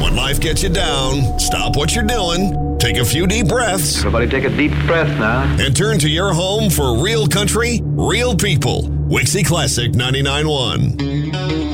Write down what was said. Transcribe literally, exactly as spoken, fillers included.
When life gets you down, stop what you're doing, take a few deep breaths, Everybody take a deep breath now. and turn to your home for real country, real people. Wixie Classic ninety-nine point one.